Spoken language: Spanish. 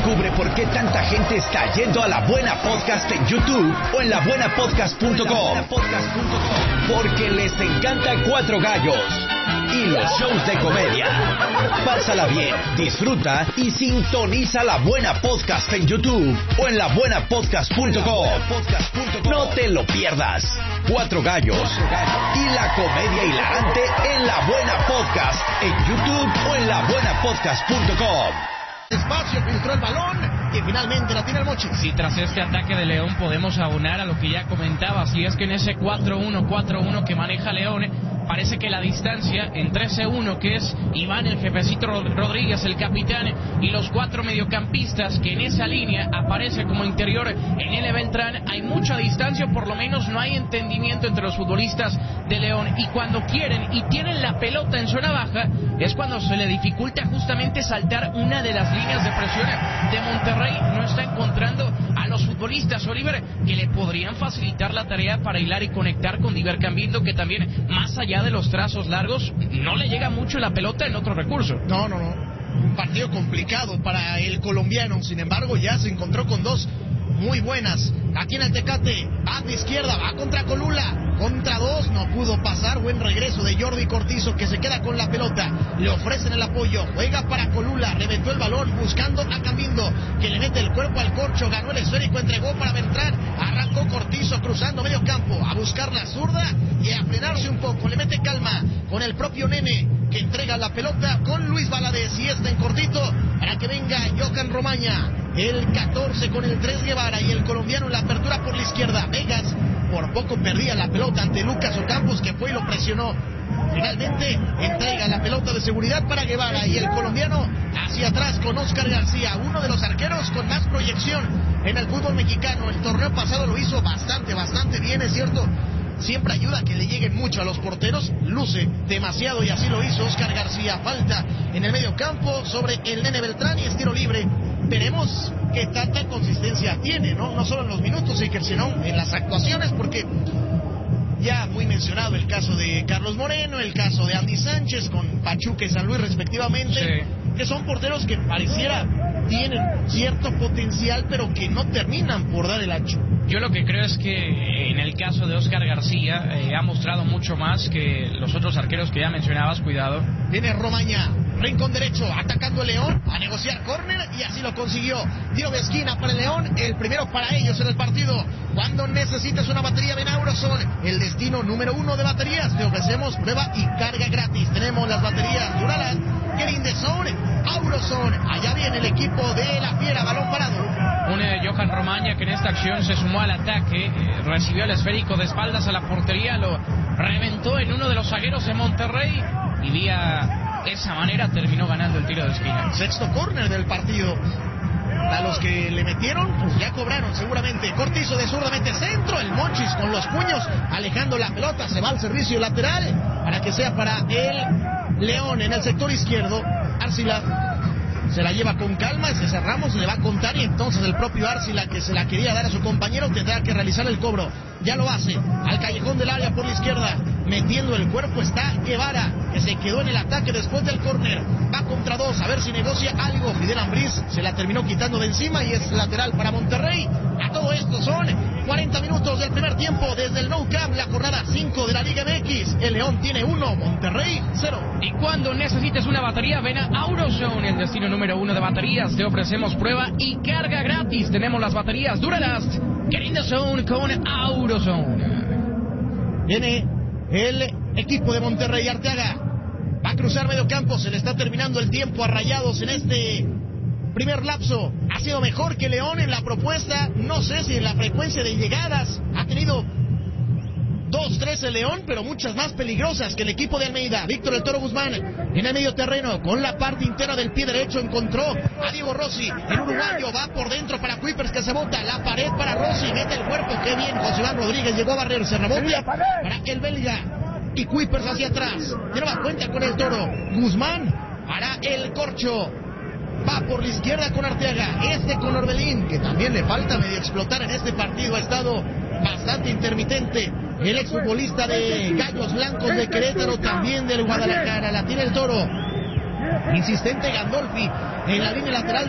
Descubre por qué tanta gente está yendo a La Buena Podcast en YouTube o en labuenapodcast.com. Porque les encanta Cuatro Gallos y los shows de comedia. Pásala bien, disfruta y sintoniza La Buena Podcast en YouTube o en labuenapodcast.com. No te lo pierdas. Cuatro Gallos y la comedia hilarante en La Buena Podcast en YouTube o en labuenapodcast.com. Espacio, filtró el balón y finalmente la tiene el Mochis. Si tras este ataque de León podemos abonar a lo que ya comentaba, si es que en ese 4-1 que maneja León, parece que la distancia entre ese uno que es Iván, el jefecito Rodríguez, el capitán, y los cuatro mediocampistas que en esa línea aparece como interior en el Beltrán, hay mucha distancia, o por lo menos no hay entendimiento entre los futbolistas de León, y cuando quieren y tienen la pelota en zona baja es cuando se le dificulta justamente saltar una de las líneas de presión de Monterrey. No está encontrando a los futbolistas, Oliver, que le podrían facilitar la tarea para hilar y conectar con Diver Cambindo, que también, más allá de los trazos largos, no le llega mucho la pelota en otro recurso. No. Un partido complicado para el colombiano. Sin embargo, ya se encontró con dos muy buenas. Aquí en el Tecate, va de izquierda, va contra Colula. Contra dos, no pudo pasar. Buen regreso de Jordi Cortizo, que se queda con la pelota. Le ofrecen el apoyo, juega para Colula, reventó el balón buscando a Cambindo, que le mete el cuerpo al corcho, ganó el esférico, entregó para Beltrán. Arrancó Cortizo cruzando medio campo a buscar la zurda y a frenarse un poco. Le mete calma con el propio Nene, que entrega la pelota con Luis Valadez, y está en cortito para que venga Johan Romaña. El 14 con el 3 Guevara y el colombiano en la apertura por la izquierda. Vegas por poco perdía la pelota ante Lucas Ocampos, que fue y lo presionó. Finalmente entrega la pelota de seguridad para Guevara y el colombiano hacia atrás con Oscar García, uno de los arqueros con más proyección en el fútbol mexicano. El torneo pasado lo hizo bastante bien, es cierto. Siempre ayuda a que le lleguen mucho a los porteros, luce demasiado y así lo hizo Oscar García. Falta en el medio campo sobre el Nene Beltrán y es tiro libre. Veremos qué tanta consistencia tiene, no solo en los minutos, sino en las actuaciones, porque ya muy mencionado el caso de Carlos Moreno, el caso de Andy Sánchez con Pachuca y San Luis respectivamente, sí, que son porteros que pareciera tienen cierto potencial, pero que no terminan por dar el ancho. Yo lo que creo es que en el caso de Oscar García ha mostrado mucho más que los otros arqueros que ya mencionabas. Cuidado. Viene Romaña, rincón derecho, atacando el León, a negociar córner y así lo consiguió. Tiro de esquina para el León, el primero para ellos en el partido. Cuando necesitas una batería, ven a Auroson, el destino número 1 de baterías. Te ofrecemos prueba y carga gratis. Tenemos las baterías Duralast, Grindeson, Auroson. Allá viene el equipo de la Fiera, balón parado. Un Johan Romaña que en esta acción se sumó al ataque, recibió el esférico de espaldas a la portería, lo reventó en uno de los zagueros de Monterrey y vía esa manera terminó ganando el tiro de esquina. Sexto córner del partido. A los que le metieron, pues ya cobraron seguramente. Cortizo de zurdamente centro, el Monchis con los puños, alejando la pelota, se va al servicio lateral para que sea para el León en el sector izquierdo. Arcila se la lleva con calma, César Ramos le va a contar y entonces el propio Arcila, que se la quería dar a su compañero, tendrá que realizar el cobro. Ya lo hace, al callejón del área por la izquierda, metiendo el cuerpo está Guevara, que se quedó en el ataque después del córner. Va contra dos, a ver si negocia algo. Fidel Ambriz se la terminó quitando de encima y es lateral para Monterrey. A todo esto son 40 minutos del primer tiempo desde el Nou Camp, la jornada 5 de la Liga MX. El León tiene 1, Monterrey 0. Y cuando necesites una batería, ven a Auroson, el destino número 1 de baterías. Te ofrecemos prueba y carga gratis. Tenemos las baterías Duralast, Grindeson con Auroson. Viene el equipo de Monterrey. Arteaga va a cruzar medio campo, se le está terminando el tiempo a Rayados en este primer lapso. Ha sido mejor que León en la propuesta, no sé si en la frecuencia de llegadas. Ha tenido 2-3 el León, pero muchas más peligrosas que el equipo de Almeida. Víctor El Toro Guzmán en el medio terreno, con la parte interna del pie derecho, encontró a Diego Rossi, el uruguayo, va por dentro para Kuipers, que se bota, la pared para Rossi, mete el cuerpo, qué bien, José Iván Rodríguez llegó a barrerse, rebote para el belga, y Kuipers hacia atrás, de nueva cuenta con El Toro. Guzmán hará el corcho, va por la izquierda con Arteaga, con Orbelín, que también le falta medio explotar en este partido, ha estado bastante intermitente. El exfutbolista de Gallos Blancos de Querétaro, también del Guadalajara, la tiene El Toro. Insistente Gandolfi en la línea lateral